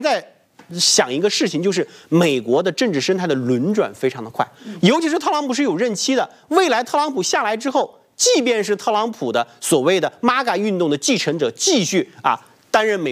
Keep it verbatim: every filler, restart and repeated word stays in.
在想一个事情，就是美国的政治生态的轮转非常的快，尤其是特朗普是有任期的，未来特朗普下来之后，即便是特朗普的所谓的 MAGA 运动的继承者继续啊担任美。